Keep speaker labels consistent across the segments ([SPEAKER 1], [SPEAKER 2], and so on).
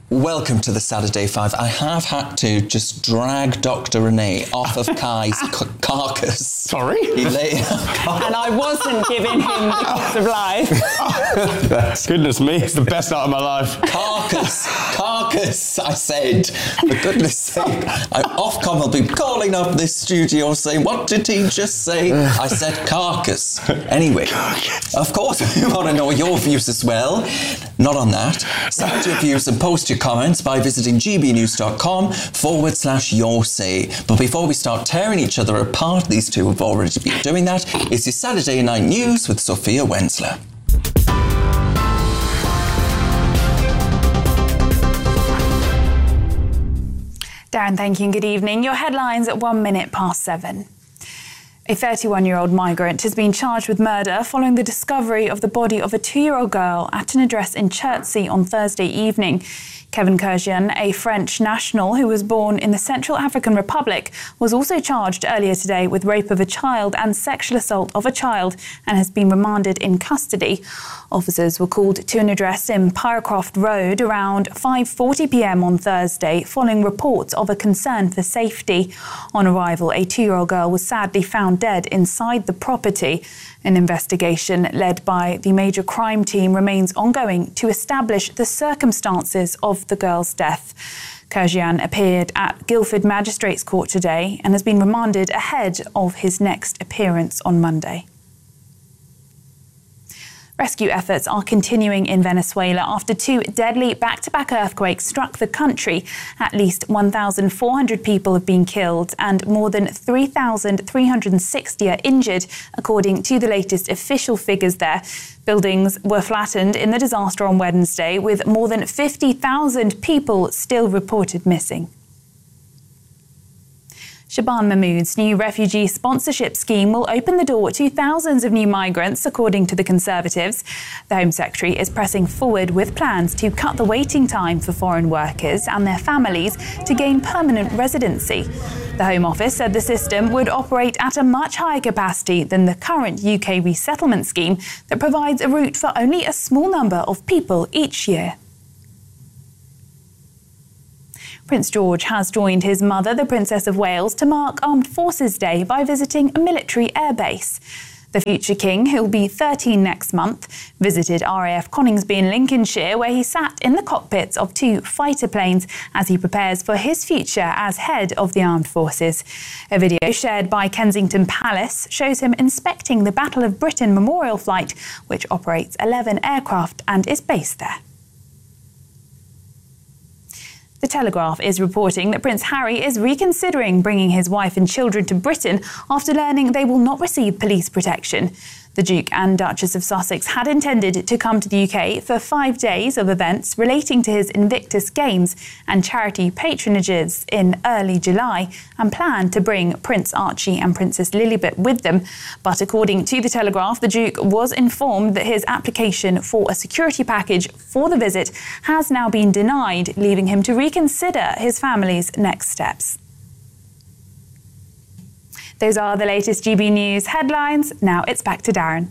[SPEAKER 1] Welcome to the Saturday Five. I have had to just drag Dr. Renee off of Kai's carcass.
[SPEAKER 2] Sorry?
[SPEAKER 3] And I wasn't giving him the kiss of life.
[SPEAKER 2] Goodness me, it's the best out of my life.
[SPEAKER 1] Carcass, I said. For goodness sake. Ofcom will be calling up this studio saying, what did he just say? I said carcass. Anyway, of course, we want to know your views as well. Not on that. Send your views and post your comments by visiting gbnews.com/your say. But before we start tearing each other apart, these two have already been doing that. It's your Saturday Night News with Sophia Wensler.
[SPEAKER 3] Darren, thank you and good evening. Your headlines at 7:01. A 31-year-old migrant has been charged with murder following the discovery of the body of a 2-year-old girl at an address in Chertsey on Thursday evening. Kevin Kurzian, a French national who was born in the Central African Republic, was also charged earlier today with rape of a child and sexual assault of a child and has been remanded in custody. Officers were called to an address in Pyrecroft Road around 5:40 p.m. on Thursday following reports of a concern for safety. On arrival, a 2-year-old girl was sadly found dead inside the property. An investigation led by the major crime team remains ongoing to establish the circumstances of the girl's death. Kurzian appeared at Guildford Magistrates Court today and has been remanded ahead of his next appearance on Monday. Rescue efforts are continuing in Venezuela after 2 deadly back-to-back earthquakes struck the country. At least 1,400 people have been killed and more than 3,360 are injured, according to the latest official figures there. Buildings were flattened in the disaster on Wednesday, with more than 50,000 people still reported missing. Shaban Mahmood's new refugee sponsorship scheme will open the door to thousands of new migrants, according to the Conservatives. The Home Secretary is pressing forward with plans to cut the waiting time for foreign workers and their families to gain permanent residency. The Home Office said the system would operate at a much higher capacity than the current UK resettlement scheme that provides a route for only a small number of people each year. Prince George has joined his mother, the Princess of Wales, to mark Armed Forces Day by visiting a military airbase. The future king, who'll be 13 next month, visited RAF Coningsby in Lincolnshire, where he sat in the cockpits of 2 fighter planes as he prepares for his future as head of the armed forces. A video shared by Kensington Palace shows him inspecting the Battle of Britain memorial flight, which operates 11 aircraft and is based there. The Telegraph is reporting that Prince Harry is reconsidering bringing his wife and children to Britain after learning they will not receive police protection. The Duke and Duchess of Sussex had intended to come to the UK for 5 days of events relating to his Invictus Games and charity patronages in early July and planned to bring Prince Archie and Princess Lilibet with them. But according to The Telegraph, the Duke was informed that his application for a security package for the visit has now been denied, leaving him to reconsider his family's next steps. Those are the latest GB News headlines. Now it's back to Darren.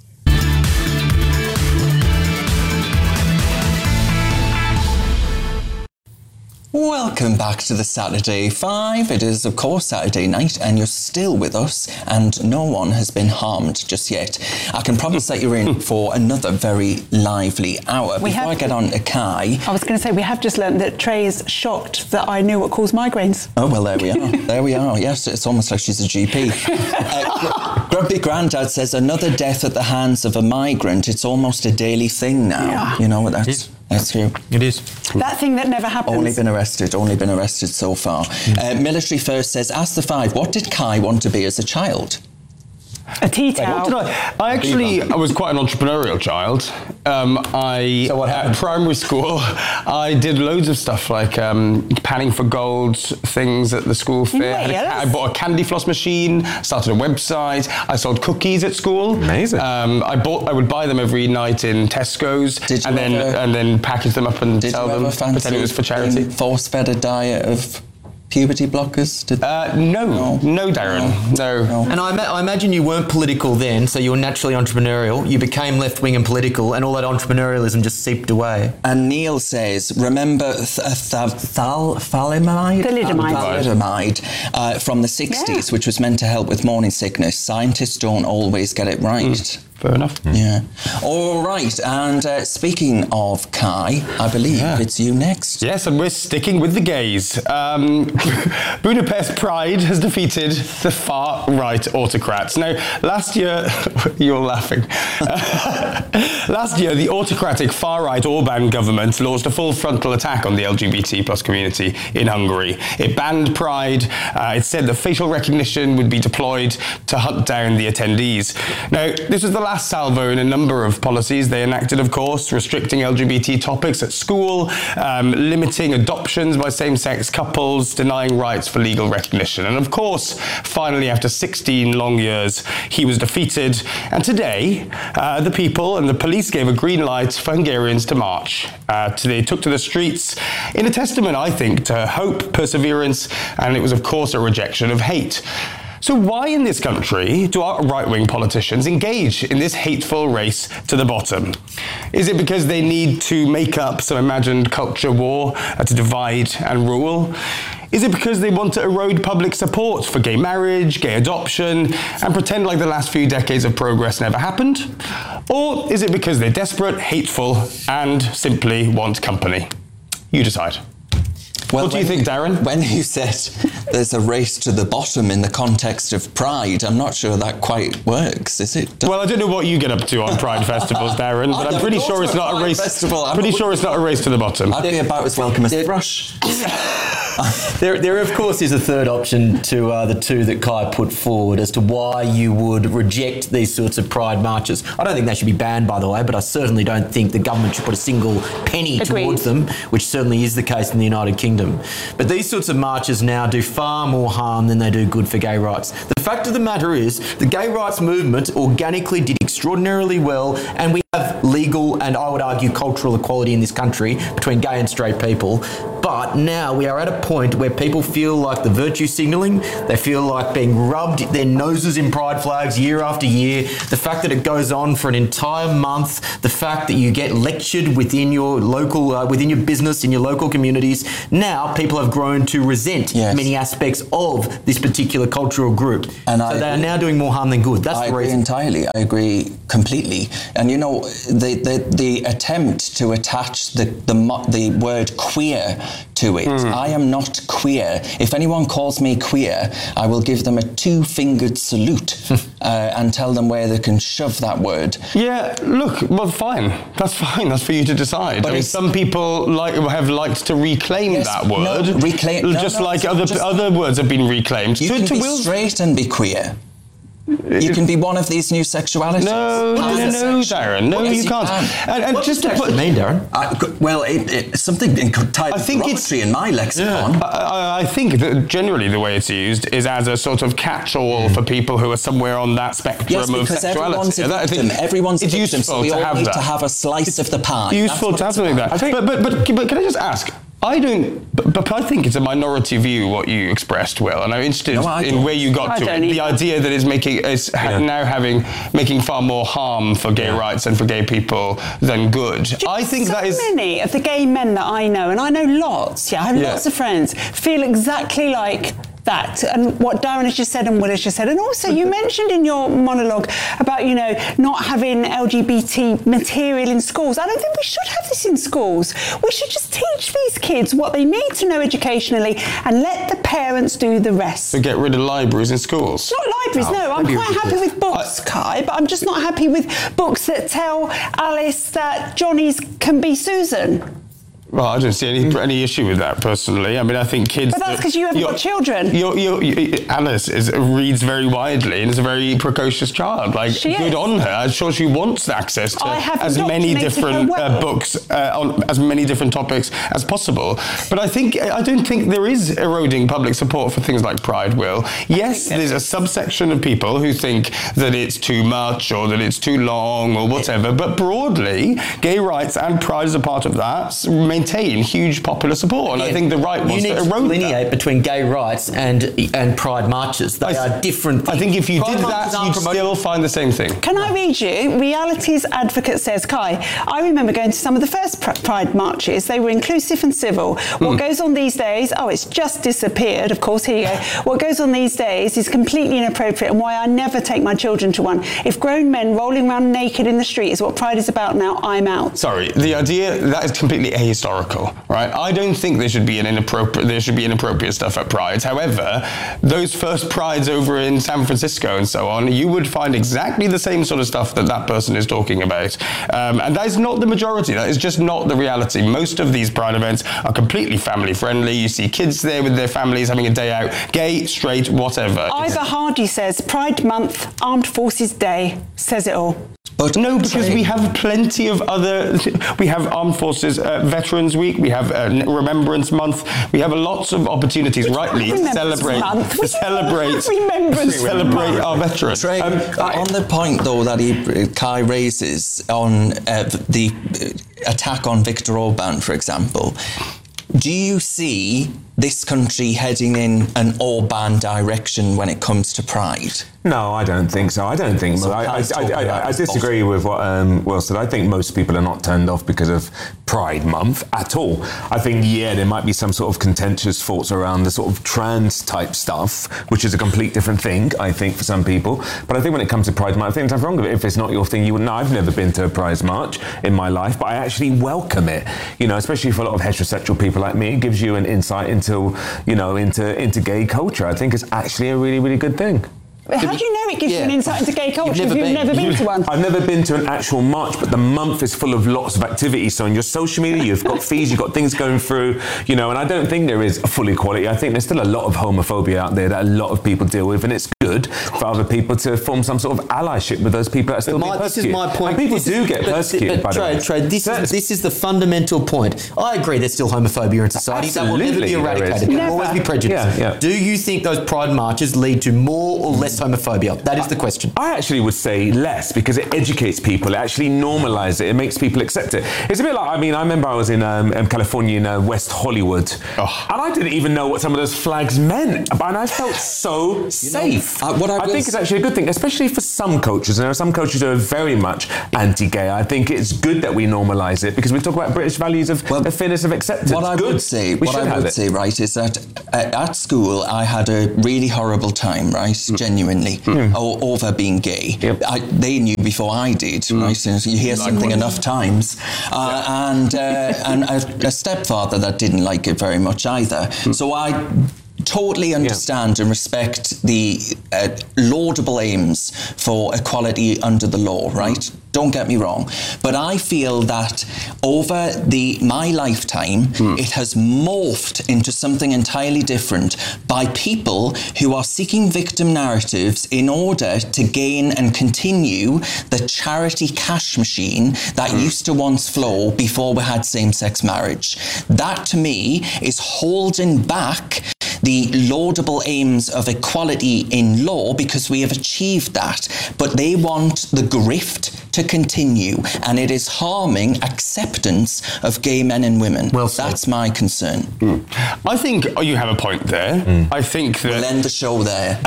[SPEAKER 1] Welcome back to the Saturday Five. It is, of course, Saturday night, and you're still with us, and no one has been harmed just yet. I can promise that you're in for another very lively hour. Before I get on to Kai...
[SPEAKER 4] I was going to say, we have just learned that Trey is shocked that I knew what caused migraines.
[SPEAKER 1] Oh, well, there we are. There we are. Yes, it's almost like she's a GP. Grumpy Grandad says, another death at the hands of a migrant. It's almost a daily thing now.
[SPEAKER 4] Yeah.
[SPEAKER 1] You know, that's true.
[SPEAKER 2] It is.
[SPEAKER 4] That thing that never happens.
[SPEAKER 1] Only been arrested so far. Military First says, ask the Five, what did Kai want to be as a child?
[SPEAKER 4] A tea towel.
[SPEAKER 2] I was quite an entrepreneurial child. So what happened? At primary school, I did loads of stuff like panning for gold things at the school fair. I bought a candy floss machine, started a website. I sold cookies at school.
[SPEAKER 5] Amazing.
[SPEAKER 2] I would buy them every night in Tesco's and then package them up and sell them, pretend it was for charity.
[SPEAKER 1] Force-fed a diet of puberty blockers?
[SPEAKER 2] No, Darren. No.
[SPEAKER 5] And I imagine you weren't political then, so you were naturally entrepreneurial. You became left-wing and political, and all that entrepreneurialism just seeped away.
[SPEAKER 1] And Neil says, remember thalidomide? Thalidomide from the 60s, which was meant to help with morning sickness. Scientists don't always get it right.
[SPEAKER 2] Fair enough.
[SPEAKER 1] Yeah. All right. And speaking of Kai, I believe it's you next.
[SPEAKER 2] Yes, and we're sticking with the gays. Budapest Pride has defeated the far-right autocrats. Now, last year... You're laughing. Last year, the autocratic far-right Orban government launched a full frontal attack on the LGBT plus community in Hungary. It banned Pride. It said that facial recognition would be deployed to hunt down the attendees. Now, this was the last salvo in a number of policies they enacted, of course, restricting LGBT topics at school, limiting adoptions by same-sex couples, denying rights for legal recognition. And of course, finally, after 16 long years, he was defeated. And today, the people and the police gave a green light for Hungarians to march. They took to the streets in a testament, I think, to hope, perseverance, and it was, of course, a rejection of hate. So why in this country do our right-wing politicians engage in this hateful race to the bottom? Is it because they need to make up some imagined culture war to divide and rule? Is it because they want to erode public support for gay marriage, gay adoption, and pretend like the last few decades of progress never happened? Or is it because they're desperate, hateful, and simply want company? You decide.
[SPEAKER 1] Well,
[SPEAKER 2] what do you think, Darren?
[SPEAKER 1] When you said there's a race to the bottom in the context of Pride, I'm not sure that quite works, is it?
[SPEAKER 2] Well, I don't know what you get up to on Pride festivals, Darren, but I'm pretty sure it's not a race. Pretty sure it's not a race to the bottom.
[SPEAKER 1] I'd be about as welcome as Thrush.
[SPEAKER 5] There, of course, is a third option to the two that Kai put forward as to why you would reject these sorts of Pride marches. I don't think they should be banned, by the way, but I certainly don't think the government should put a single penny towards them, which certainly is the case in the United Kingdom. But these sorts of marches now do far more harm than they do good for gay rights. The fact of the matter is, the gay rights movement organically did extraordinarily well, and we have legal and, I would argue, cultural equality in this country between gay and straight people. But now we are at a point where people feel like the virtue signalling, they feel like being rubbed their noses in pride flags year after year, the fact that it goes on for an entire month, the fact that you get lectured within your local, within your business, in your local communities. Now people have grown to resent many aspects of this particular cultural group. And so they are now doing more harm than good. That's the reason.
[SPEAKER 1] I agree entirely. I agree completely. And you know, the attempt to attach the word queer to it. I am not queer. If anyone calls me queer, I will give them a two-fingered salute and tell them where they can shove that word.
[SPEAKER 2] Yeah, look, well, fine. That's fine. That's for you to decide. But I mean, some people have liked to reclaim that word. Other words have been reclaimed.
[SPEAKER 1] You can be straight and be queer. You can be one of these new sexualities.
[SPEAKER 2] No, Darren. No, you can't. And
[SPEAKER 5] what does that mean, Darren?
[SPEAKER 1] It's something entirely derogatory in my lexicon.
[SPEAKER 2] Yeah. I think that generally the way it's used is as a sort of catch-all for people who are somewhere on that spectrum of sexuality.
[SPEAKER 1] Everyone's a victim, so we all need to have a slice of the pie.
[SPEAKER 2] Useful to have something like that. But can I just ask? I think it's a minority view what you expressed, Will, and I'm interested in where you got to it. The idea that it's making far more harm for gay rights and for gay people than good.
[SPEAKER 4] I think that is many of the gay men that I know, and I know lots. I have lots of friends, feel exactly like that, and what Darren has just said and Will has just said. And also you mentioned in your monologue about, not having LGBT material in schools. I don't think we should have this in schools. We should just teach these kids what they need to know educationally and let the parents do the rest.
[SPEAKER 2] So get rid of libraries in schools?
[SPEAKER 4] Not libraries, no. I'm quite happy with books, Kai, but I'm just not happy with books that tell Alice that Johnny's can be Susan.
[SPEAKER 2] Well, I don't see any issue with that personally. I mean, I think kids.
[SPEAKER 4] But that's because you haven't got children.
[SPEAKER 2] Alice reads very widely and is a very precocious child. Good on her. I'm sure she wants access to as many different books on as many different topics as possible. But I don't think there is eroding public support for things like Pride, Will. Yes, there's a subsection of people who think that it's too much or that it's too long or whatever. But broadly, gay rights and Pride is a part of that. maintain huge popular support, and I think the right wants to erode that.
[SPEAKER 5] You need to delineate between gay rights and pride marches. They are different things.
[SPEAKER 2] I think if you did that, you'd still find the same thing.
[SPEAKER 4] Can I read you? Reality's advocate says, Kai, I remember going to some of the first pride marches. They were inclusive and civil. What goes on these days, it's just disappeared. Of course, here you go. What goes on these days is completely inappropriate, and why I never take my children to one. If grown men rolling around naked in the street is what pride is about now, I'm out.
[SPEAKER 2] Sorry, the idea, that is completely ahistorical, right? I don't think there should be inappropriate stuff at prides. However, those first prides over in San Francisco and so on, you would find exactly the same sort of stuff that person is talking about. And that is not the majority. That is just not the reality. Most of these pride events are completely family friendly. You see kids there with their families having a day out, gay, straight, whatever.
[SPEAKER 4] Ivor Hardy says, Pride Month, Armed Forces Day, says it all.
[SPEAKER 2] But no, because we have plenty of other... We have Armed Forces Veterans Week, we have Remembrance Month, we have lots of opportunities, rightly, to celebrate our veterans.
[SPEAKER 1] Trey, on the point, though, that Kai raises on the attack on Viktor Orban, for example, do you see this country heading in an Orban direction when it comes to pride?
[SPEAKER 6] No, I don't think so. I disagree with what Will said. I think most people are not turned off because of Pride Month at all. I think, there might be some sort of contentious thoughts around the sort of trans type stuff, which is a complete different thing, I think, for some people. But I think when it comes to Pride Month, I think there's nothing wrong with it. If it's not your thing, you wouldn't know. I've never been to a Pride March in my life, but I actually welcome it. Especially for a lot of heterosexual people like me, it gives you an insight into gay culture. I think it's actually a really, really good thing.
[SPEAKER 4] How do you know it gives you an insight into gay culture if you've never been to one?
[SPEAKER 6] I've never been to an actual march, but the month is full of lots of activities. So on your social media, you've got feeds, you've got things going through, and I don't think there is a full equality. I think there's still a lot of homophobia out there that a lot of people deal with, and it's good for other people to form some sort of allyship with those people that are still being persecuted.
[SPEAKER 5] This is my point.
[SPEAKER 6] And people do get persecuted, by the way.
[SPEAKER 5] This is the fundamental point. I agree there's still homophobia in society.
[SPEAKER 6] Absolutely,
[SPEAKER 5] that will never be eradicated. There will always be prejudice.
[SPEAKER 6] Yeah.
[SPEAKER 5] Do you think those pride marches lead to more or less homophobia? That is the question.
[SPEAKER 6] I actually would say less, because it educates people. It actually normalizes it. It makes people accept it. It's a bit like, I remember I was in California, in West Hollywood, and I didn't even know what some of those flags meant, and I felt so safe. I think it's actually a good thing, especially for some cultures. There are some cultures that are very much anti-gay. I think it's good that we normalise it, because we talk about British values of fairness, of acceptance.
[SPEAKER 1] What I would say, right, is that at school I had a really horrible time, right, genuinely, over being gay. Yep. They knew before I did, right? So you hear something enough times, and a stepfather that didn't like it very much either. So I totally understand and respect the laudable aims for equality under the law, right? Don't get me wrong. But I feel that over my lifetime, it has morphed into something entirely different by people who are seeking victim narratives in order to gain and continue the charity cash machine that used to once flow before we had same-sex marriage. That, to me, is holding back the laudable aims of equality in law, because we have achieved that. But they want the grift to continue, and it is harming acceptance of gay men and women. Well, that's my concern.
[SPEAKER 2] I think you have a point there. I think that...
[SPEAKER 1] We'll end the show there.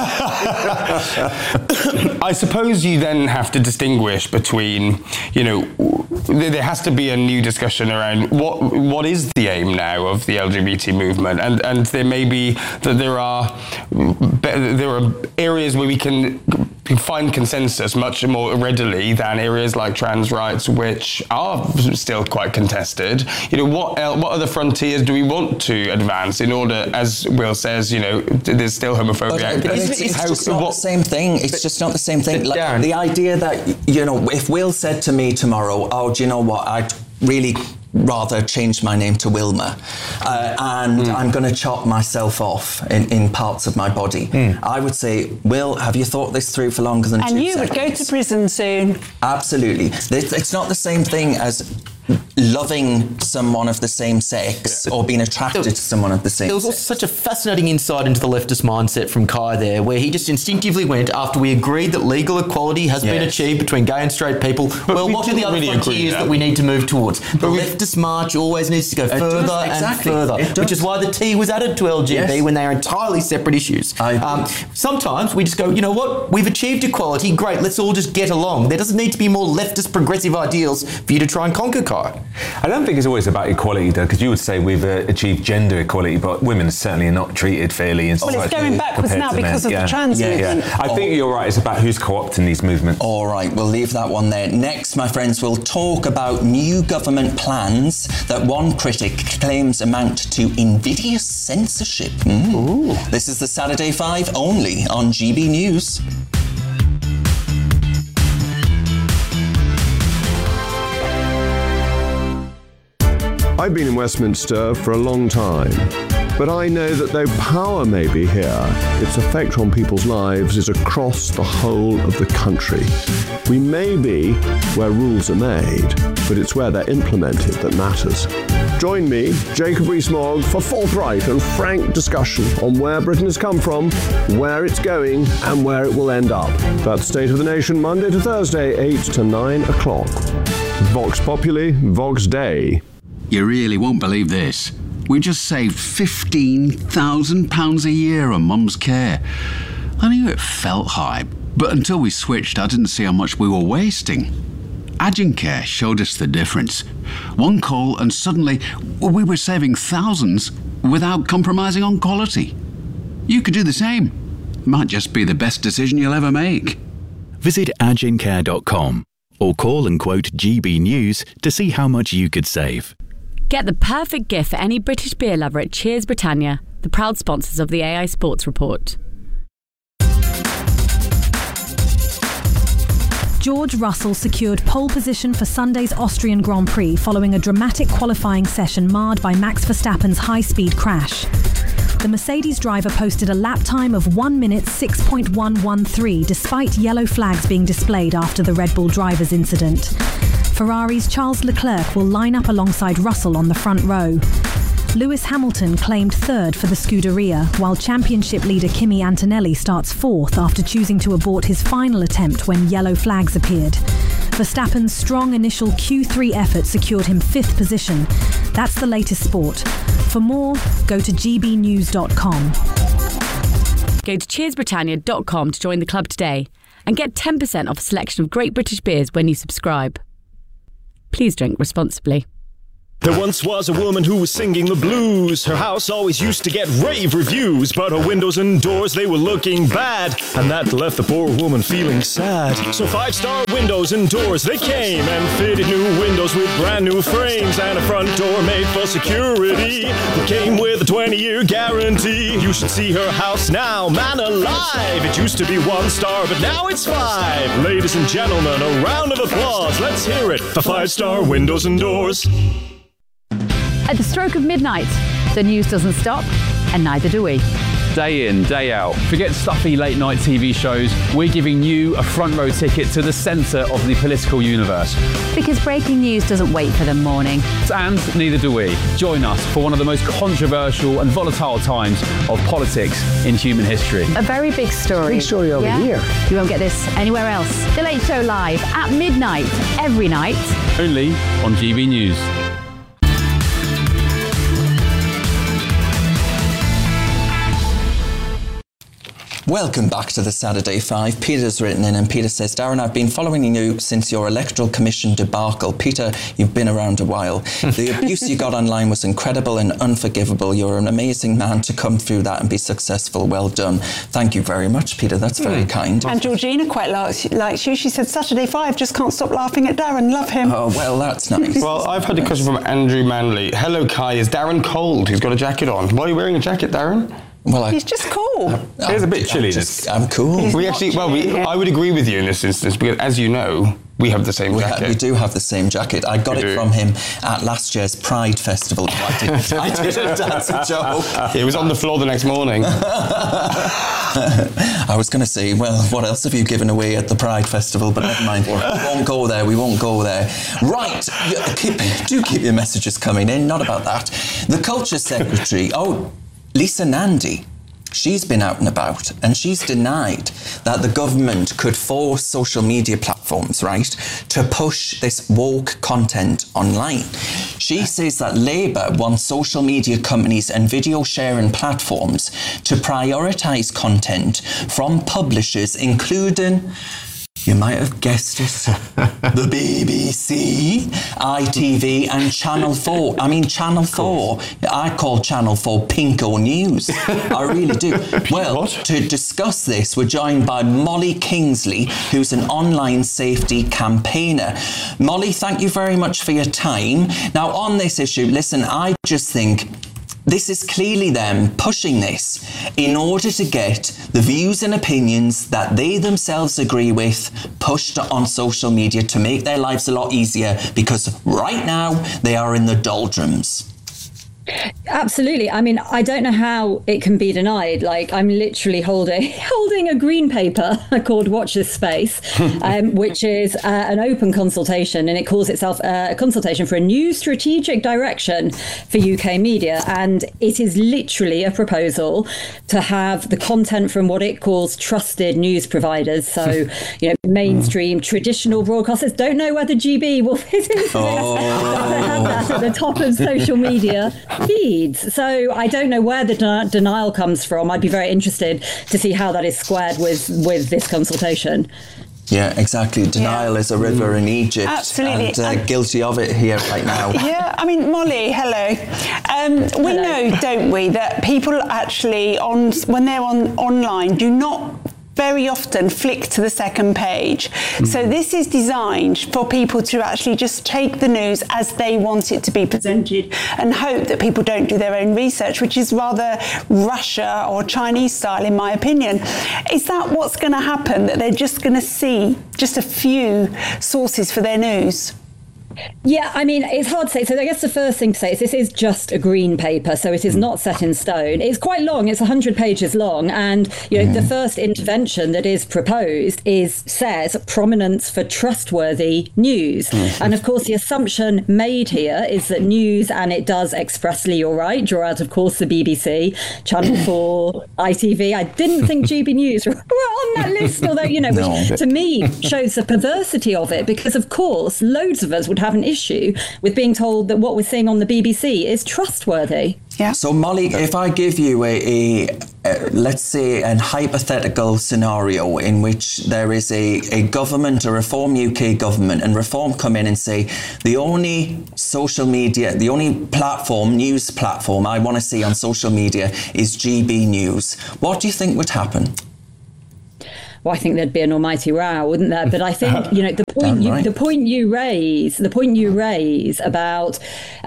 [SPEAKER 2] I suppose you then have to distinguish between, there has to be a new discussion around what is the aim now of the LGBT movement, and there may be that there are areas where we can find consensus much more readily than areas like trans rights, which are still quite contested. What other frontiers do we want to advance in order, as Will says, there's still homophobia.
[SPEAKER 1] But it's just not the same thing. It's just not the same thing. Like, the idea that, if Will said to me tomorrow, do you know what, I'd really rather change my name to Wilma, and I'm going to chop myself off in parts of my body. I would say, Will, have you thought this through for longer than 2 seconds?
[SPEAKER 4] And you would go to prison soon.
[SPEAKER 1] Absolutely. It's not the same thing as loving someone of the same sex or being attracted to someone of the same sex.
[SPEAKER 5] There was also such a fascinating insight into the leftist mindset from Kai there, where he just instinctively went, after we agreed that legal equality has been achieved between gay and straight people, well, what are the other frontiers that we need to move towards? The leftist march always needs to go further and further, which is why the T was added to LGB when they are entirely separate issues. Sometimes we just go, you know what, we've achieved equality, great, let's all just get along. There doesn't need to be more leftist progressive ideals for you to try and conquer, Kai.
[SPEAKER 6] I don't think it's always about equality, though, because you would say we've achieved gender equality, but women certainly are not treated fairly in society.
[SPEAKER 4] Well, it's going backwards now because of the trans movement.
[SPEAKER 6] I think you're right. It's about who's co-opting these movements.
[SPEAKER 1] All right, we'll leave that one there. Next, my friends, we'll talk about new government plans that one critic claims amount to invidious censorship. This is the Saturday 5 only on GB News.
[SPEAKER 7] I've been in Westminster for a long time, but I know that though power may be here, its effect on people's lives is across the whole of the country. We may be where rules are made, but it's where they're implemented that matters. Join me, Jacob Rees-Mogg, for forthright and frank discussion on where Britain has come from, where it's going, and where it will end up. That's State of the Nation, Monday to Thursday, 8 to 9 o'clock. Vox Populi, Vox Dei.
[SPEAKER 8] You really won't believe this. We just saved £15,000 a year on Mum's care. I knew it felt high, but until we switched, I didn't see how much we were wasting. Agincare showed us the difference. One call and suddenly we were saving thousands without compromising on quality. You could do the same. Might just be the best decision you'll ever make.
[SPEAKER 9] Visit agincare.com or call and quote GB News to see how much you could save.
[SPEAKER 10] Get the perfect gift for any British beer lover at Cheers Britannia, the proud sponsors of the AI Sports Report.
[SPEAKER 11] George Russell secured pole position for Sunday's Austrian Grand Prix following a dramatic qualifying session marred by Max Verstappen's high-speed crash. The Mercedes driver posted a lap time of 1 minute 6.113 despite yellow flags being displayed after the Red Bull driver's incident. Ferrari's Charles Leclerc will line up alongside Russell on the front row. Lewis Hamilton claimed third for the Scuderia, while championship leader Kimi Antonelli starts fourth after choosing to abort his final attempt when yellow flags appeared. Verstappen's strong initial Q3 effort secured him fifth position. That's the latest sport. For more, go to gbnews.com.
[SPEAKER 10] Go to cheersbritannia.com to join the club today and get 10% off a selection of great British beers when you subscribe. Please drink responsibly.
[SPEAKER 12] There once was a woman who was singing the blues. Her house always used to get rave reviews, but her windows and doors, they were looking bad, and that left the poor woman feeling sad. So 5-star Windows and Doors, they came and fitted new windows with brand new frames and a front door made for security that came with a 20-year guarantee. You should see her house now, man alive. It used to be 1 star, but now it's 5. Ladies and gentlemen, a round of applause. Let's hear it for 5-star Windows and Doors.
[SPEAKER 13] At the stroke of midnight, the news doesn't stop, and neither do we.
[SPEAKER 14] Day in, day out. Forget stuffy late night TV shows. We're giving you a front row ticket to the centre of the political universe.
[SPEAKER 13] Because breaking news doesn't wait for the morning.
[SPEAKER 14] And neither do we. Join us for one of the most controversial and volatile times of politics in human history.
[SPEAKER 13] A very big story.
[SPEAKER 15] Big story over here.
[SPEAKER 13] You won't get this anywhere else. The Late Show live at midnight, every night.
[SPEAKER 14] Only on GB News.
[SPEAKER 1] Welcome back to the Saturday 5. Peter's written in and Peter says, Darren, I've been following you since your Electoral Commission debacle. Peter, you've been around a while. The abuse you got online was incredible and unforgivable. You're an amazing man to come through that and be successful. Well done. Thank you very much, Peter. That's very kind.
[SPEAKER 4] And Georgina quite likes you. She said Saturday 5 just can't stop laughing at Darren. Love him.
[SPEAKER 1] Oh, well, that's nice.
[SPEAKER 2] Well, I've had a question from Andrew Manley. Hello, Kai. Is Darren cold? He's got a jacket on. Why are you wearing a jacket, Darren?
[SPEAKER 4] He's just cool.
[SPEAKER 6] It's a bit chilly.
[SPEAKER 1] I'm cool.
[SPEAKER 2] I would agree with you in this instance because, as you know, we have the same jacket.
[SPEAKER 1] We do have the same jacket. I got it from him at last year's Pride Festival. I didn't dance a joke.
[SPEAKER 2] It was on the floor the next morning.
[SPEAKER 1] I was going to say, well, what else have you given away at the Pride Festival? But never mind. We won't go there. Right. Do keep your messages coming in. Not about that. The Culture Secretary, Lisa Nandy, she's been out and about and she's denied that the government could force social media platforms, right, to push this woke content online. She says that Labour wants social media companies and video sharing platforms to prioritise content from publishers, including, you might have guessed it, the BBC, ITV and Channel 4. I mean, Channel 4, I call Channel 4 Pinko News. I really do. Well, to discuss this, we're joined by Molly Kingsley, who's an online safety campaigner. Molly, thank you very much for your time. Now, on this issue, listen, I just think this is clearly them pushing this in order to get the views and opinions that they themselves agree with pushed on social media to make their lives a lot easier, because right now they are in the doldrums.
[SPEAKER 15] Absolutely. I mean, I don't know how it can be denied. Like, I'm literally holding a green paper called Watch This Space, which is an open consultation, and it calls itself a consultation for a new strategic direction for UK media. And it is literally a proposal to have the content from what it calls trusted news providers. So, mainstream traditional broadcasters. Don't know whether GB will fit into this, but to have that at the top of social media feeds. So I don't know where the denial comes from. I'd be very interested to see how that is squared with this consultation.
[SPEAKER 1] Yeah, exactly. Denial is a river in Egypt.
[SPEAKER 4] Absolutely.
[SPEAKER 1] And guilty of it here right now.
[SPEAKER 4] Yeah, I mean, Molly, hello. We know, don't we, that people actually, when they're online, do not very often flick to the second page. So this is designed for people to actually just take the news as they want it to be presented and hope that people don't do their own research, which is rather Russia or Chinese style, in my opinion. Is that what's going to happen, that they're just going to see just a few sources for their news?
[SPEAKER 15] Yeah, I mean, it's hard to say. So I guess the first thing to say is this is just a green paper, so it is not set in stone. It's quite long. It's 100 pages long. And, the first intervention that is proposed says prominence for trustworthy news. And, of course, the assumption made here is that news, and it does expressly, you're right, draw out, of course, the BBC, Channel 4, ITV. I didn't think GB News were on that list, although, which to me shows the perversity of it, because, of course, loads of us would have an issue with being told that what we're seeing on the BBC is trustworthy.
[SPEAKER 4] Yeah.
[SPEAKER 1] So, Molly, if I give you let's say, an hypothetical scenario in which there is a government, a Reform UK government, and Reform come in and say, the only social media, the only news platform I want to see on social media is GB News, what do you think would happen?
[SPEAKER 15] Well, I think there'd be an almighty row, wouldn't there? But I think the point you raise about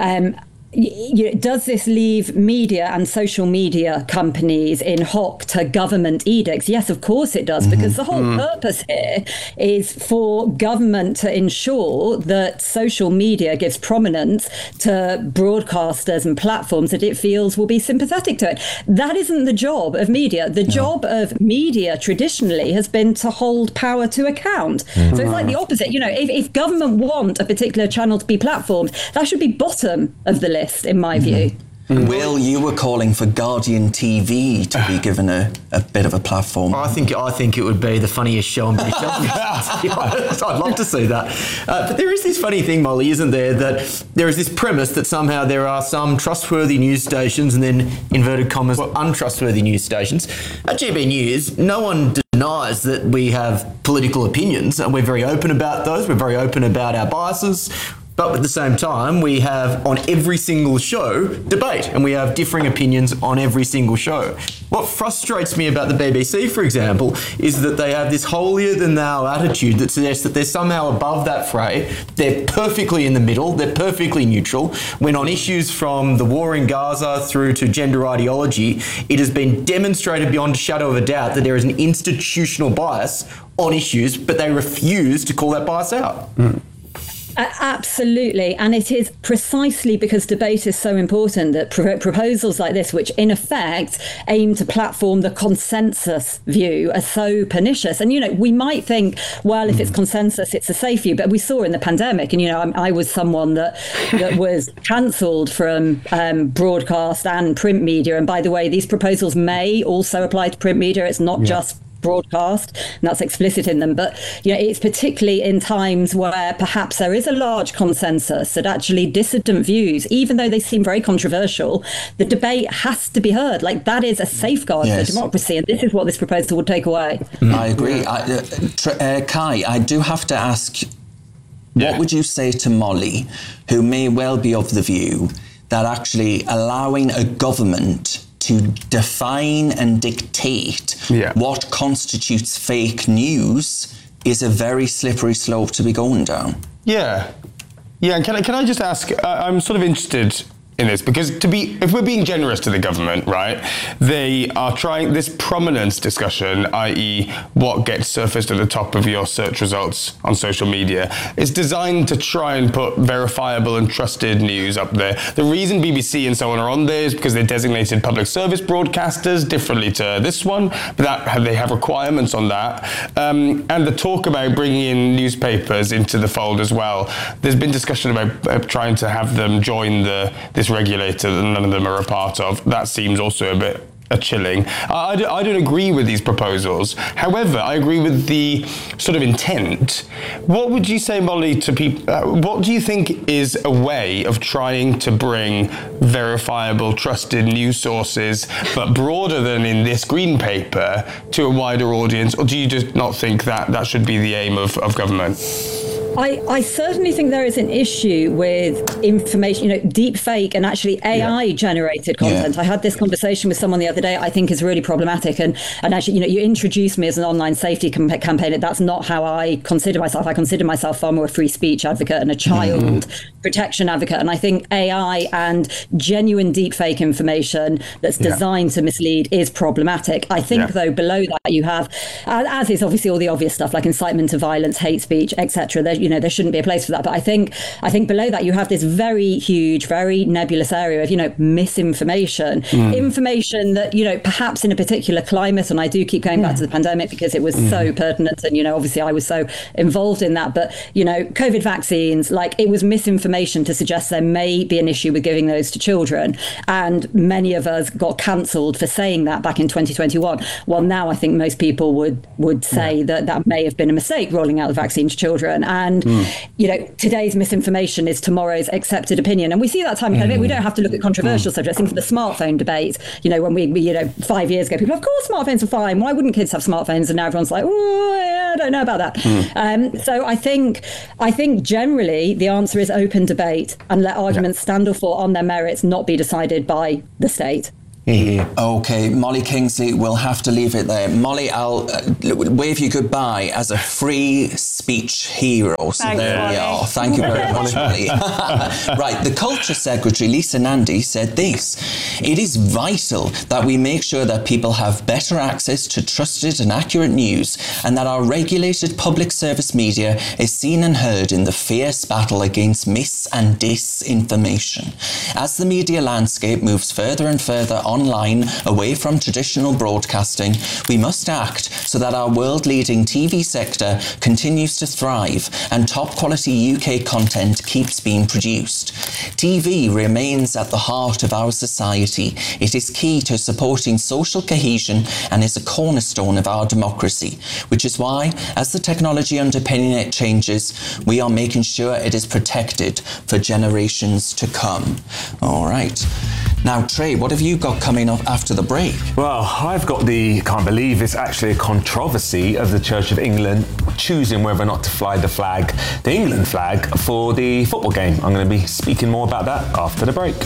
[SPEAKER 15] does this leave media and social media companies in hock to government edicts? Yes, of course it does, because the whole purpose here is for government to ensure that social media gives prominence to broadcasters and platforms that it feels will be sympathetic to it. That isn't the job of media. The job of media traditionally has been to hold power to account. So it's like the opposite. If government want a particular channel to be platformed, that should be bottom of the list, in my view.
[SPEAKER 1] Will, you were calling for Guardian TV to be given a bit of a platform.
[SPEAKER 5] I think it would be the funniest show on British television. I'd love to see that. But there is this funny thing, Molly, isn't there, that there is this premise that somehow there are some trustworthy news stations and then, inverted commas, untrustworthy news stations. At GB News, no one denies that we have political opinions, and we're very open about those. We're very open about our biases. But at the same time, we have on every single show debate, and we have differing opinions on every single show. What frustrates me about the BBC, for example, is that they have this holier-than-thou attitude that suggests that they're somehow above that fray. They're perfectly in the middle. They're perfectly neutral. When on issues from the war in Gaza through to gender ideology, it has been demonstrated beyond a shadow of a doubt that there is an institutional bias on issues, but they refuse to call that bias out.
[SPEAKER 15] Absolutely. And it is precisely because debate is so important that proposals like this, which in effect aim to platform the consensus view, are so pernicious. And, we might think, well, if it's consensus, it's a safe view. But we saw in the pandemic, and, I was someone that was cancelled from broadcast and print media. And by the way, these proposals may also apply to print media. It's not just broadcast, and that's explicit in them. But it's particularly in times where perhaps there is a large consensus that actually dissident views, even though they seem very controversial, the debate has to be heard. Like, that is a safeguard for democracy, and this is what this proposal would take away.
[SPEAKER 1] I agree. Kai, I do have to ask, what would you say to Molly, who may well be of the view that actually allowing a government to define and dictate what constitutes fake news is a very slippery slope to be going down?
[SPEAKER 2] Yeah. And can I just ask, I'm sort of interested in this, because if we're being generous to the government, right, they are trying this prominence discussion, i.e. what gets surfaced at the top of your search results on social media, is designed to try and put verifiable and trusted news up there. The reason BBC and so on are on there is because they're designated public service broadcasters, differently to this one, but they have requirements on that. And the talk about bringing in newspapers into the fold as well, there's been discussion about trying to have them join this regulator that none of them are a part of. That seems also a bit chilling. I don't agree with these proposals. However, I agree with the sort of intent. What would you say, Molly, to people? What do you think is a way of trying to bring verifiable, trusted news sources, but broader than in this green paper, to a wider audience? Or do you just not think that should be the aim of government?
[SPEAKER 15] I certainly think there is an issue with information, deep fake and actually AI generated content. I had this conversation with someone the other day I think is really problematic. And actually, you introduced me as an online safety campaigner. That's not how I consider myself. I consider myself far more a free speech advocate and a child protection advocate. And I think AI and genuine deep fake information that's designed to mislead is problematic. I think, though, below that you have, as is obviously all the obvious stuff like incitement to violence, hate speech, etc. There shouldn't be a place for that. But I think below that you have this very huge, very nebulous area of, misinformation, information that, perhaps in a particular climate, and I do keep going back to the pandemic because it was so pertinent and, obviously I was so involved in that. But, COVID vaccines, it was misinformation to suggest there may be an issue with giving those to children. And many of us got cancelled for saying that back in 2021. Well, now I think most people would say that may have been a mistake, rolling out the vaccine to children. And, today's misinformation is tomorrow's accepted opinion. And we see that time and again. We don't have to look at controversial subjects. Think of the smartphone debate. When we 5 years ago, people, of course, smartphones are fine. Why wouldn't kids have smartphones? And now everyone's like, I don't know about that. So I think generally the answer is open debate and let arguments stand or fall on their merits, not be decided by the state.
[SPEAKER 1] Okay, Molly Kingsley, we'll have to leave it there. Molly, I'll wave you goodbye as a free speech hero. So
[SPEAKER 4] Thanks,
[SPEAKER 1] there
[SPEAKER 4] Molly.
[SPEAKER 1] we are. Thank you very much, Molly. Right, the Culture Secretary, Lisa Nandy, said this: "It is vital that we make sure that people have better access to trusted and accurate news, and that our regulated public service media is seen and heard in the fierce battle against mis- and disinformation. As the media landscape moves further and further online, away from traditional broadcasting, we must act so that our world-leading TV sector continues to thrive and top-quality UK content keeps being produced. TV remains at the heart of our society. It is key to supporting social cohesion and is a cornerstone of our democracy, which is why, as the technology underpinning it changes, we are making sure it is protected for generations to come." All right. Now, Trey, what have you got coming up after the break?
[SPEAKER 6] Well, I've got can't believe it's actually a controversy of the Church of England choosing whether or not to fly the England flag, for the football game. I'm going to be speaking more about that after the break.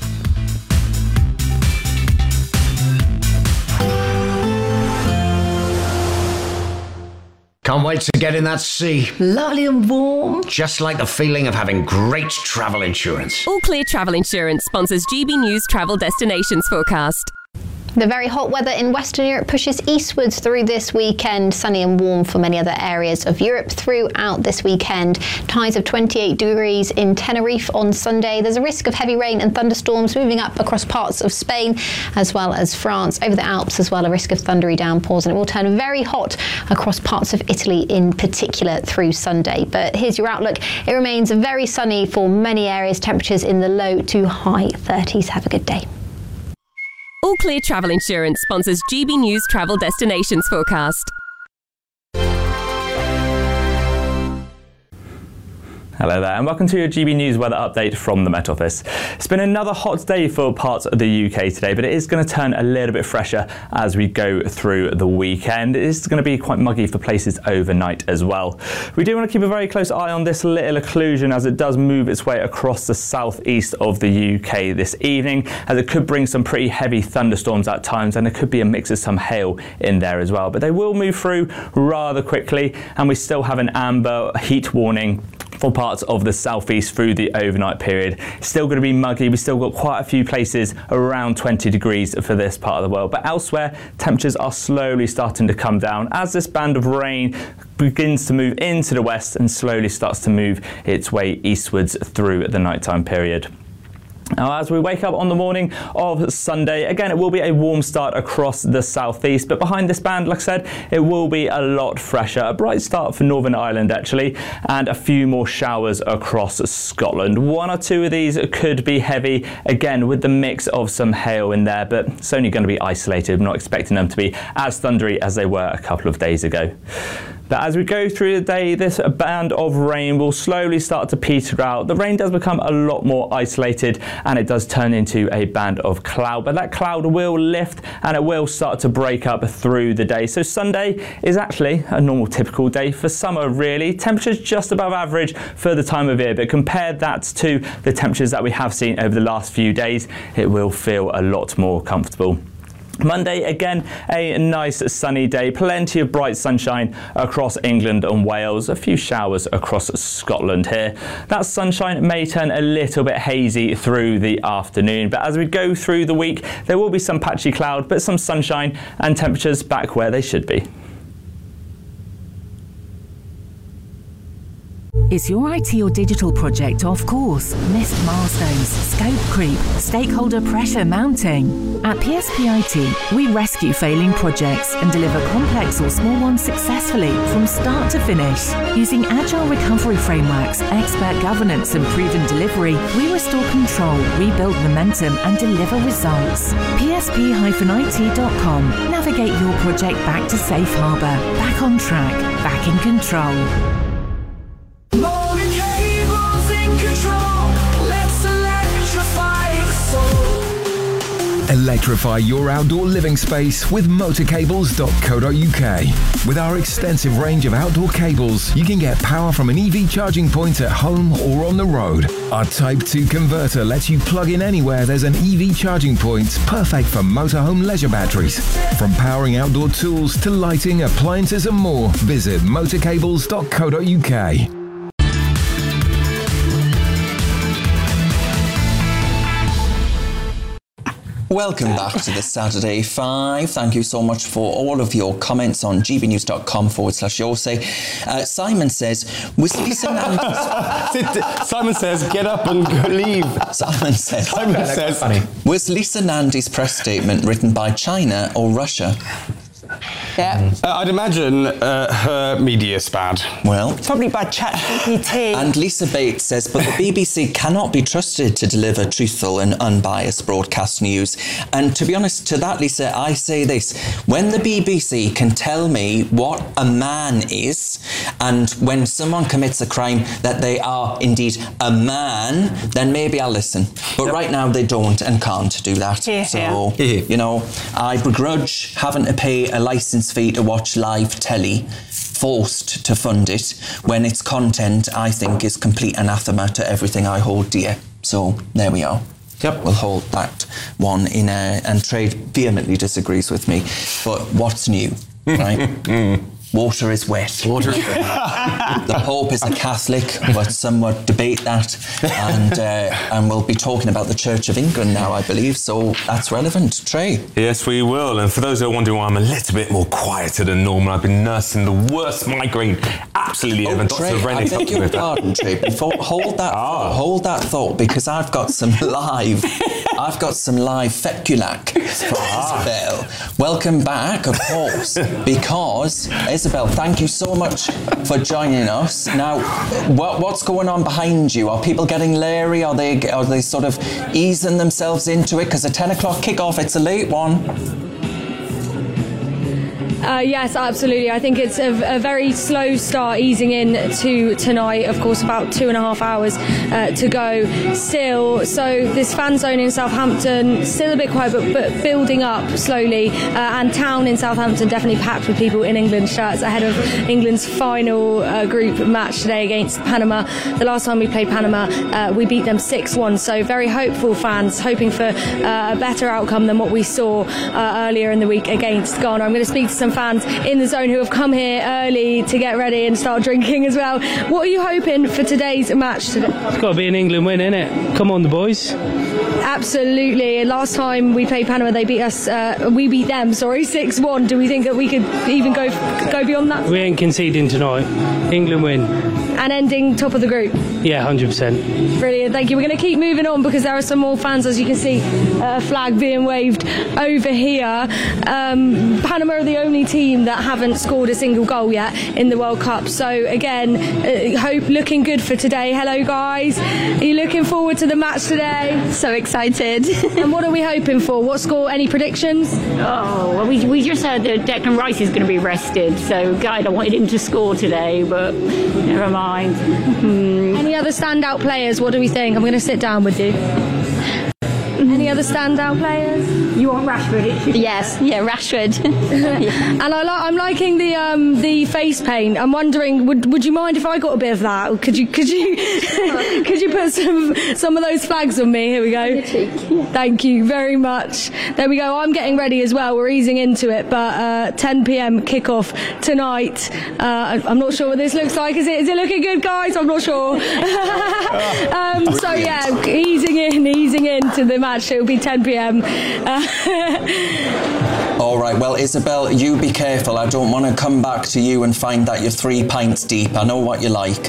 [SPEAKER 16] Can't wait to get in that sea. Lovely and warm. Just like the feeling of having great travel insurance.
[SPEAKER 17] All Clear Travel Insurance sponsors GB News Travel Destinations Forecast.
[SPEAKER 18] The very hot weather in Western Europe pushes eastwards through this weekend. Sunny and warm for many other areas of Europe throughout this weekend. Highs of 28 degrees in Tenerife on Sunday. There's a risk of heavy rain and thunderstorms moving up across parts of Spain as well as France. Over the Alps as well, a risk of thundery downpours, and it will turn very hot across parts of Italy in particular through Sunday. But here's your outlook. It remains very sunny for many areas. Temperatures in the low to high 30s. Have a good day.
[SPEAKER 17] All Clear Travel Insurance sponsors GB News Travel Destinations Forecast.
[SPEAKER 19] Hello there, and welcome to your GB News weather update from the Met Office. It's been another hot day for parts of the UK today, but it is going to turn a little bit fresher as we go through the weekend. It is going to be quite muggy for places overnight as well. We do want to keep a very close eye on this little occlusion as it does move its way across the southeast of the UK this evening, as it could bring some pretty heavy thunderstorms at times, and there could be a mix of some hail in there as well. But they will move through rather quickly, and we still have an amber heat warning for parts of the southeast through the overnight period. It's still going to be muggy. We've still got quite a few places around 20 degrees for this part of the world, but elsewhere temperatures are slowly starting to come down as this band of rain begins to move into the west and slowly starts to move its way eastwards through the nighttime period. Now, as we wake up on the morning of Sunday, again, it will be a warm start across the southeast, but behind this band, like I said, it will be a lot fresher. A bright start for Northern Ireland, actually, and a few more showers across Scotland. One or two of these could be heavy, again, with the mix of some hail in there, but it's only going to be isolated. I'm not expecting them to be as thundery as they were a couple of days ago. But as we go through the day, this band of rain will slowly start to peter out. The rain does become a lot more isolated, and it does turn into a band of cloud. But that cloud will lift, and it will start to break up through the day. So Sunday is actually a normal, typical day for summer, really. Temperatures just above average for the time of year, but compare that to the temperatures that we have seen over the last few days, it will feel a lot more comfortable. Monday, again, a nice sunny day, plenty of bright sunshine across England and Wales, a few showers across Scotland here. That sunshine may turn a little bit hazy through the afternoon, but as we go through the week, there will be some patchy cloud, but some sunshine and temperatures back where they should be.
[SPEAKER 20] Is your IT or digital project off course? Missed milestones, scope creep, stakeholder pressure mounting? At PSP IT, we rescue failing projects and deliver complex or small ones successfully from start to finish. Using agile recovery frameworks, expert governance and proven delivery, we restore control, rebuild momentum and deliver results. PSP-IT.com. Navigate your project back to safe harbour, back on track, back in control.
[SPEAKER 21] Motor cables in control. Let's electrify the soul.
[SPEAKER 22] Electrify your outdoor living space with motorcables.co.uk. With our extensive range of outdoor cables, you can get power from an EV charging point at home or on the road. Our Type 2 converter lets you plug in anywhere there's an EV charging point, perfect for motorhome leisure batteries. From powering outdoor tools to lighting, appliances and more, visit motorcables.co.uk.
[SPEAKER 1] Welcome back to the Saturday 5. Thank you so much for all of your comments on gbnews.com/Jose. Simon says, was Lisa Nandy's...
[SPEAKER 2] Simon says, get up and go leave.
[SPEAKER 1] Simon says, was Lisa Nandy's press statement written by China or Russia?
[SPEAKER 4] Yeah.
[SPEAKER 2] I'd imagine her media's bad.
[SPEAKER 1] Well,
[SPEAKER 4] probably by ChatGPT.
[SPEAKER 1] And Lisa Bates says, but the BBC cannot be trusted to deliver truthful and unbiased broadcast news. And to be honest, to that, Lisa, I say this. When the BBC can tell me what a man is, and when someone commits a crime that they are indeed a man, then maybe I'll listen. But right now they don't and can't do that. So, you know, I begrudge having to pay a licence fee to watch live telly, forced to fund it, when its content, I think, is complete anathema to everything I hold dear. So, there we are. Yep. We'll hold that one in and Trade vehemently disagrees with me. But what's new, right? Water is wet. Water is wet. The Pope is a Catholic, but some would debate that. And we'll be talking about the Church of England now, I believe, so that's relevant. Trey?
[SPEAKER 6] Yes, we will. And for those who are wondering why I'm a little bit more quieter than normal, I've been nursing the worst migraine absolutely ever.
[SPEAKER 1] Trey, I beg your pardon, Trey. Hold that thought, because I've got some live Feculac for Isabel. Welcome back, of course, because Isabel, thank you so much for joining us. Now, what's going on behind you? Are people getting leery? Are they sort of easing themselves into it? Because a 10 o'clock kickoff, it's a late one.
[SPEAKER 3] Yes, absolutely. I think it's a very slow start easing in to tonight. Of course, about 2.5 hours to go still. So this fan zone in Southampton, still a bit quiet, but building up slowly. And town in Southampton definitely packed with people in England shirts ahead of England's final group match today against Panama. The last time we played Panama, we beat them 6-1. So very hopeful fans, hoping for a better outcome than what we saw earlier in the week against Ghana. I'm going to speak to some fans in the zone who have come here early to get ready and start drinking as well. What are you hoping for today's match today?
[SPEAKER 7] It's got to be an England win, innit? Come on, the boys.
[SPEAKER 3] Absolutely. Last time we played Panama, they beat us. We beat them, 6-1. Do we think that we could even go beyond that?
[SPEAKER 7] We ain't conceding tonight. England win.
[SPEAKER 3] And ending top of the group?
[SPEAKER 7] Yeah, 100%.
[SPEAKER 3] Brilliant, thank you. We're going to keep moving on because there are some more fans, as you can see, a flag being waved over here. Panama are the only team that haven't scored a single goal yet in the World Cup. So again, hope looking good for today. Hello guys, are you looking forward to the match today?
[SPEAKER 23] So excited.
[SPEAKER 3] And what are we hoping for? What score? Any predictions?
[SPEAKER 23] Oh, well, we just heard that Declan Rice is going to be rested, so I wanted him to score today, but never mind.
[SPEAKER 3] Any other standout players? What do we think? I'm going to sit down with you. Any other standout players?
[SPEAKER 23] You want Rashford? Yes, yeah, Rashford.
[SPEAKER 3] And I'm liking the face paint. I'm wondering, would you mind if I got a bit of that? Could you could you put some of those flags on me? Here we go. Thank you very much. There we go. I'm getting ready as well. We're easing into it, but 10 p.m. kickoff tonight. I'm not sure what this looks like. Is it looking good, guys? I'm not sure. So yeah, easing into the match. It'll be 10 p.m.
[SPEAKER 1] All right, well, Isabel, you be careful. I don't want to come back to you and find that you're 3 pints deep. I know what you like.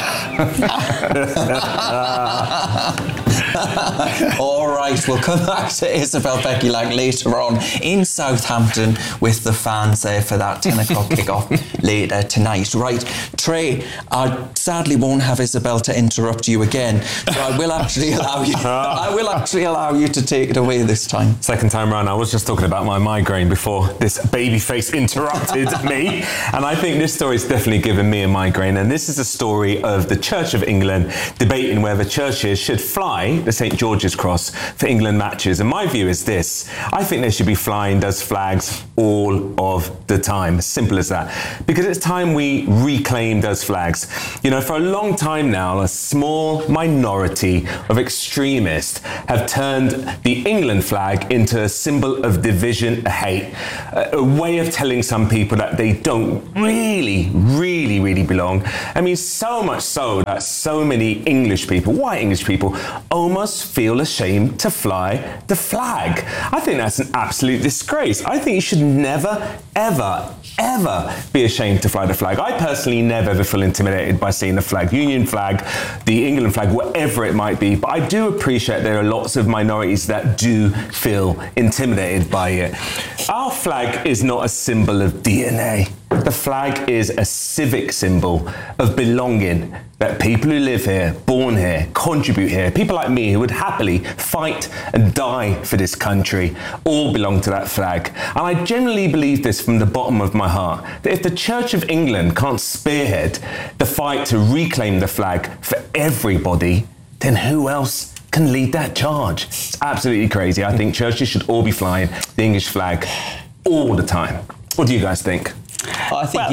[SPEAKER 1] All right, we'll come back to Isabel Feculac later on in Southampton with the fans there for that 10 o'clock kickoff later tonight. Right, Trey, I sadly won't have Isabel to interrupt you again, so I will actually allow you to take it away this time.
[SPEAKER 6] Second time round. I was just talking about my migraine before this baby face interrupted me, and I think this story's definitely given me a migraine. And this is a story of the Church of England debating whether churches should fly the St. George's Cross for England matches. And my view is this: I think they should be flying those flags all of the time. Simple as that. Because it's time we reclaim those flags. You know, for a long time now, a small minority of extremists have turned the England flag into a symbol of division and hate, a way of telling some people that they don't really belong. I mean, so much so that so many English people, white English people, almost feel ashamed to fly the flag. I think that's an absolute disgrace. I think you should never, ever, ever be ashamed to fly the flag. I personally never ever feel intimidated by seeing the flag, Union flag, the England flag, whatever it might be. But I do appreciate there are lots of minorities that do feel intimidated by it. Our flag is not a symbol of DNA. The flag is a civic symbol of belonging, that people who live here, born here, contribute here, people like me who would happily fight and die for this country, all belong to that flag. And I genuinely believe this from the bottom of my heart, that if the Church of England can't spearhead the fight to reclaim the flag for everybody, then who else can lead that charge? It's absolutely crazy. I think churches should all be flying the English flag all the time. What do you guys think?
[SPEAKER 5] I think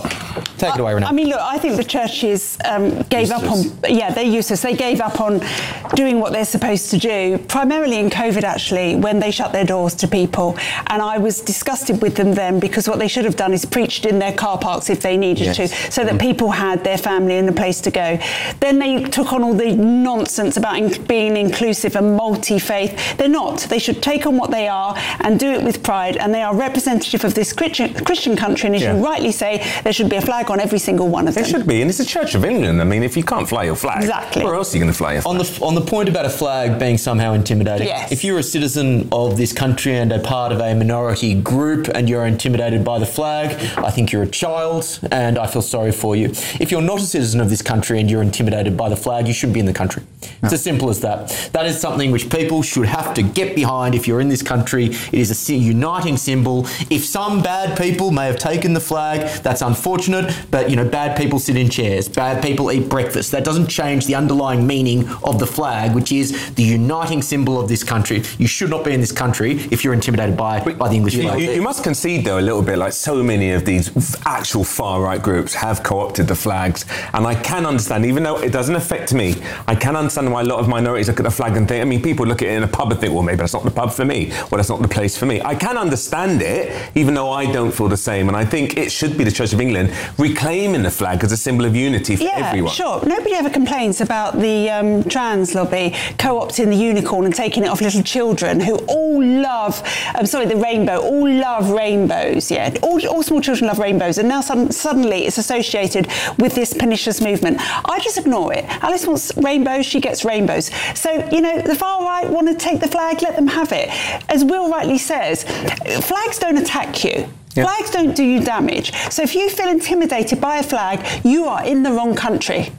[SPEAKER 5] take it away, Renee.
[SPEAKER 4] I mean, look, I think the churches gave up on, they're useless. They gave up on doing what they're supposed to do, primarily in COVID, actually, when they shut their doors to people. And I was disgusted with them then, because what they should have done is preached in their car parks if they needed to, so that people had their family and a place to go. Then they took on all the nonsense about being inclusive and multi-faith. They're not. They should take on what they are and do it with pride. And they are representative of this Christian country. And as you rightly say, there should be a flag on every single one of them.
[SPEAKER 6] There should be, and it's the Church of England. I mean, if you can't fly your flag,
[SPEAKER 4] exactly,
[SPEAKER 6] where else are you going to fly your flag?
[SPEAKER 5] On the point about a flag being somehow intimidating, if you're a citizen of this country and a part of a minority group and you're intimidated by the flag, I think you're a child and I feel sorry for you. If you're not a citizen of this country and you're intimidated by the flag, you shouldn't be in the country. It's as simple as that. That is something which people should have to get behind. If you're in this country, it is a uniting symbol. If some bad people may have taken the flag, that's unfortunate, but bad people sit in chairs, bad people eat breakfast. That doesn't change the underlying meaning of the flag, which is the uniting symbol of this country. You should not be in this country if you're intimidated by the English flag.
[SPEAKER 6] You must concede, though, a little bit, like so many of these actual far-right groups have co-opted the flags, and I can understand, even though it doesn't affect me, I can understand why a lot of minorities look at the flag and think, I mean, people look at it in a pub and think, well, maybe that's not the pub for me, or that's not the place for me. I can understand it, even though I don't feel the same, and I think it should be the Church of England reclaiming the flag as a symbol of unity for everyone.
[SPEAKER 4] Sure. Nobody ever complains about the trans lobby co-opting the unicorn and taking it off little children who all love, the rainbow, all love rainbows, all small children love rainbows, and now suddenly it's associated with this pernicious movement. I just ignore it. Alice wants rainbows, she gets rainbows. So, the far right want to take the flag, let them have it. As Will rightly says, flags don't attack you. Flags don't do you damage. So if you feel intimidated by a flag, you are in the wrong country.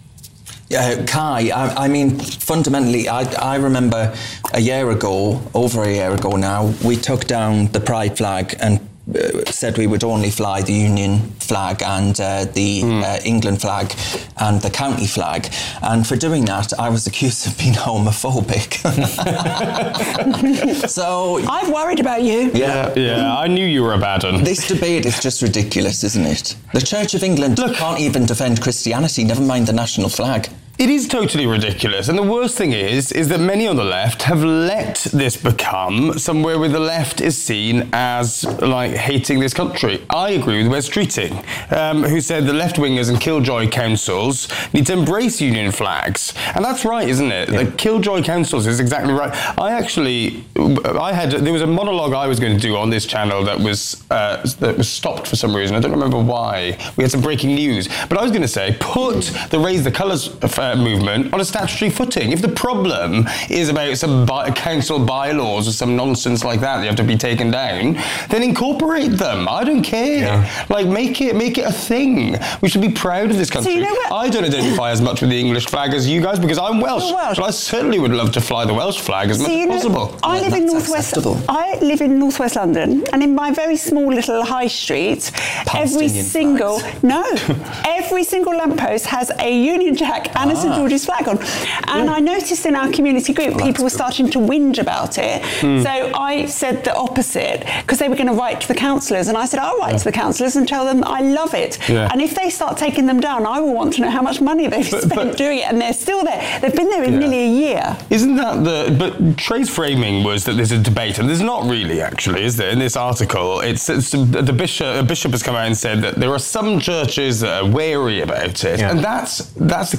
[SPEAKER 1] Kai, I mean, fundamentally, I remember over a year ago now, we took down the Pride flag and said we would only fly the Union flag and the England flag and the county flag. And for doing that, I was accused of being homophobic. So
[SPEAKER 4] I've worried about you.
[SPEAKER 2] Yeah, I knew you were a bad one.
[SPEAKER 1] This debate is just ridiculous, isn't it? The Church of England can't even defend Christianity, never mind the national flag.
[SPEAKER 2] It is totally ridiculous. And the worst thing is that many on the left have let this become somewhere where the left is seen as, hating this country. I agree with Wes Streeting, who said the left-wingers and killjoy councils need to embrace union flags. And that's right, isn't it? The killjoy councils is exactly right. There was a monologue I was going to do on this channel that was stopped for some reason. I don't remember why. We had some breaking news. But I was going to say, put the Raise the Colours movement on a statutory footing. If the problem is about some council bylaws or some nonsense like that have to be taken down, then incorporate them. I don't care. Make it a thing. We should be proud of this country.
[SPEAKER 4] So
[SPEAKER 2] I don't identify as much with the English flag as you guys because I'm Welsh.
[SPEAKER 4] You're Welsh.
[SPEAKER 2] But I certainly would love to fly the Welsh flag as much as possible.
[SPEAKER 4] I live in northwest London, and in my very small little high street, every single lamppost has a Union Jack and a St George's flag on. And I noticed in our community group, people were starting to whinge about it. So I said the opposite, because they were going to write to the councillors. And I said, I'll write to the councillors and tell them I love it. And if they start taking them down, I will want to know how much money they've spent doing it. And they're still there. They've been there in nearly a year.
[SPEAKER 2] Isn't that but Trey's framing was that there's a debate, and there's not really, actually, is there? In this article, a bishop has come out and said that there are some churches that are wary about it. And that's the key, isn't it?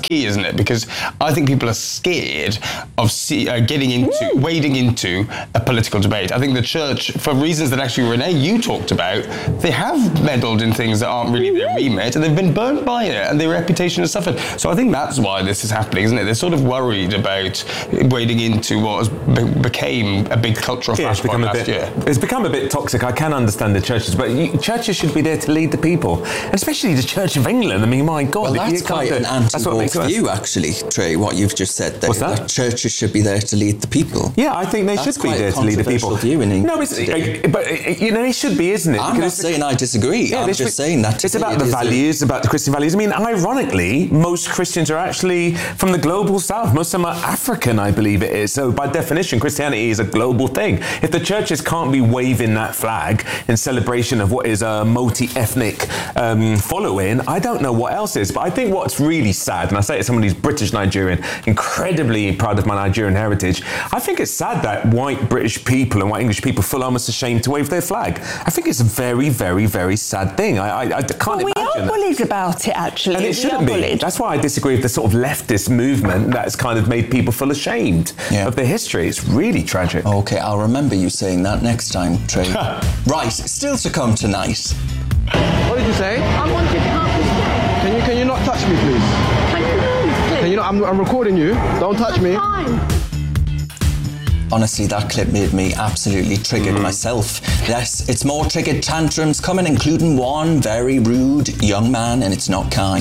[SPEAKER 2] it? Because I think people are scared of wading into a political debate. I think the church, for reasons that actually, Renee, you talked about, they have meddled in things that aren't really their remit, and they've been burnt by it, and their reputation has suffered. So I think that's why this is happening, isn't it? They're sort of worried about wading into what became a big cultural flashpoint last year.
[SPEAKER 6] It's become a bit toxic. I can understand the churches, but churches should be there to lead the people, especially the Church of England. I mean, my God.
[SPEAKER 1] Well, that's quite an anti-woke view, actually, Trey, what you've just said there.
[SPEAKER 6] What's that?
[SPEAKER 1] That churches should be there to lead the people.
[SPEAKER 6] Yeah, I think they should be there to lead the people.
[SPEAKER 1] View in
[SPEAKER 6] no, but it should be, isn't it?
[SPEAKER 1] I'm not saying I disagree.
[SPEAKER 6] Yeah,
[SPEAKER 1] I'm just saying that
[SPEAKER 6] it's about the values, about the Christian values. I mean, ironically, most Christians are actually from the global south. Most of them are African, I believe it is. So by definition, Christianity is a global thing. If the churches can't be waving that flag in celebration of what is a multi-ethnic following, I don't know what else is. But I think what's really sad, and I say it as someone who's British Nigerian, incredibly proud of my Nigerian heritage, I think it's sad that white British people and white English people feel almost ashamed to wave their flag. I think it's a very, very, very sad thing. I can't imagine
[SPEAKER 4] we are bullied about it, actually.
[SPEAKER 6] And it shouldn't be. That's why I disagree with the sort of leftist movement that's kind of made people feel ashamed of their history. It's really tragic.
[SPEAKER 1] Okay, I'll remember you saying that next time, Trey. Right, still to come tonight.
[SPEAKER 8] What did you say?
[SPEAKER 23] I wanted half a
[SPEAKER 8] Can you not touch me, please?
[SPEAKER 23] Can you move, please?
[SPEAKER 8] I'm recording you. Don't touch me.
[SPEAKER 1] Honestly, that clip made me absolutely triggered myself. Yes, it's more triggered tantrums coming, including one very rude young man, and it's not Kai.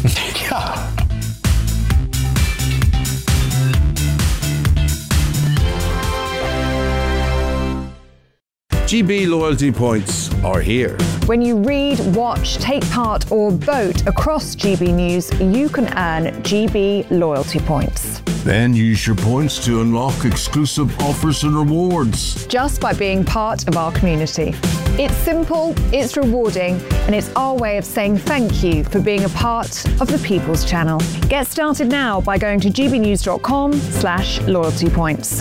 [SPEAKER 9] GB loyalty points are here.
[SPEAKER 11] When you read, watch, take part or vote across GB News, you can earn GB loyalty points.
[SPEAKER 9] Then use your points to unlock exclusive offers and rewards.
[SPEAKER 11] Just by being part of our community. It's simple, it's rewarding, and it's our way of saying thank you for being a part of the People's Channel. Get started now by going to gbnews.com/loyalty points.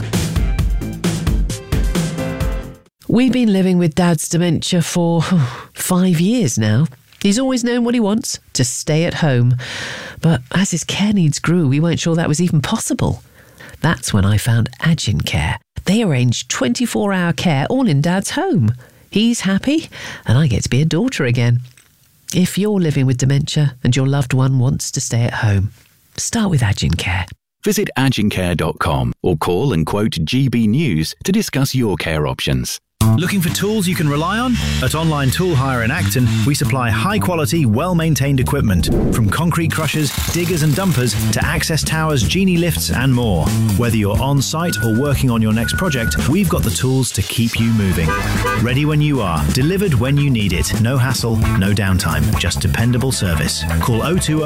[SPEAKER 24] We've been living with Dad's dementia for 5 years now. He's always known what he wants, to stay at home. But as his care needs grew, we weren't sure that was even possible. That's when I found Agincare. They arrange 24-hour care all in Dad's home. He's happy, and I get to be a daughter again. If you're living with dementia and your loved one wants to stay at home, start with Agincare.
[SPEAKER 25] Visit agincare.com or call and quote GB News to discuss your care options.
[SPEAKER 26] Looking for tools you can rely on? At Online Tool Hire in Acton, we supply high-quality, well-maintained equipment, from concrete crushers, diggers and dumpers to access towers, genie lifts and more. Whether you're on-site or working on your next project, we've got the tools to keep you moving. Ready when you are, delivered when you need it. No hassle, no downtime, just dependable service. Call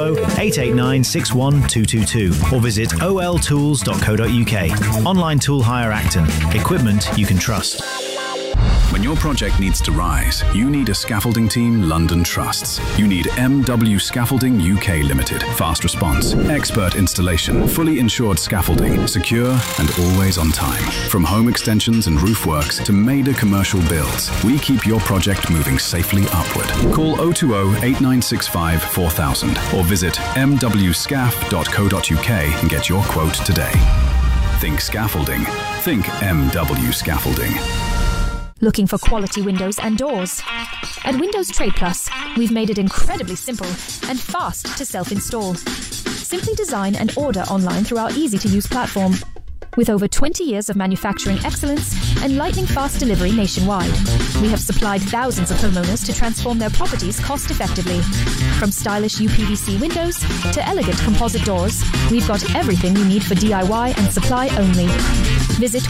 [SPEAKER 26] 020-889-61222 or visit oltools.co.uk. Online Tool Hire Acton. Equipment you can trust.
[SPEAKER 25] When your project needs to rise, you need a scaffolding team London trusts. You need MW Scaffolding UK Limited. Fast response, expert installation, fully insured scaffolding, secure and always on time. From home extensions and roof works to major commercial builds, we keep your project moving safely upward. Call 020-8965 4000 or visit mwscaf.co.uk and get your quote today. Think scaffolding. Think MW Scaffolding.
[SPEAKER 27] Looking for quality windows and doors? At Windows Trade Plus, we've made it incredibly simple and fast to self-install. Simply design and order online through our easy-to-use platform. With over 20 years of manufacturing excellence and lightning-fast delivery nationwide, we have supplied thousands of homeowners to transform their properties cost-effectively. From stylish UPVC windows to elegant composite doors, we've got everything you need for DIY and supply only. Visit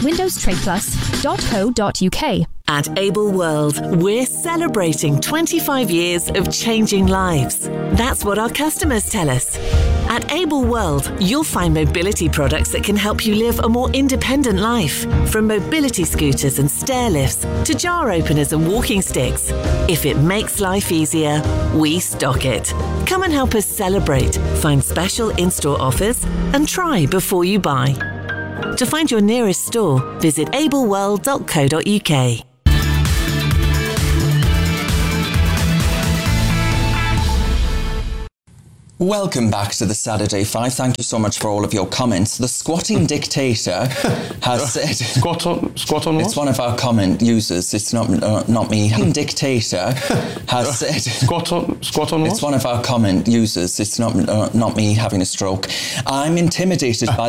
[SPEAKER 27] windowstradeplus.co.uk.
[SPEAKER 28] At Able World, we're celebrating 25 years of changing lives. That's what our customers tell us. At Able World, you'll find mobility products that can help you live a more independent life. From mobility scooters and stair lifts to jar openers and walking sticks. If it makes life easier, we stock it. Come and help us celebrate, find special in-store offers, and try before you buy. To find your nearest store, visit ableworld.co.uk.
[SPEAKER 1] Welcome back to the Saturday Five. Thank you so much for all of your comments. The squatting dictator has said...
[SPEAKER 2] Squat on what?
[SPEAKER 1] It's one of our comment users. It's not me. Dictator has said...
[SPEAKER 2] Squat on what?
[SPEAKER 1] It's one of our comment users. It's not me having a stroke. I'm intimidated by